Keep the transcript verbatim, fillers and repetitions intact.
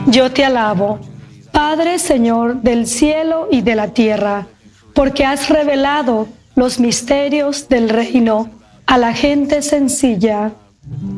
Yo te alabo, Padre, Señor del cielo y de la tierra, porque has revelado los misterios del reino a la gente sencilla.